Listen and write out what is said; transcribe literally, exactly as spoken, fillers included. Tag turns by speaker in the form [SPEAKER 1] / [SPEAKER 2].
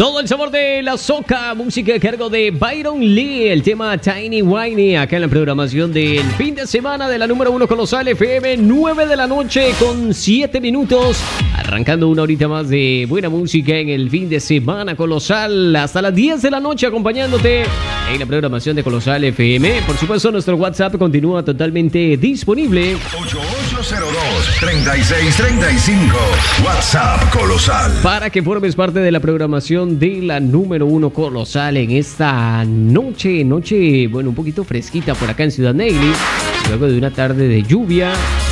[SPEAKER 1] Todo el sabor de la soca, música a cargo de Byron Lee, el tema Tiny Whiny, acá en la programación del fin de semana de la número uno Colosal F M, nueve de la noche con siete minutos, arrancando una horita más de buena música en el fin de semana Colosal, hasta las diez de la noche acompañándote en la programación de Colosal F M. Por supuesto, nuestro WhatsApp continúa totalmente disponible.
[SPEAKER 2] ocho ocho cero dos, tres seis tres cinco, WhatsApp Colosal.
[SPEAKER 1] Para que formes parte de la programación de la número uno Colosal en esta noche, noche, bueno, un poquito fresquita por acá en Ciudad Negri, luego de una tarde de lluvia.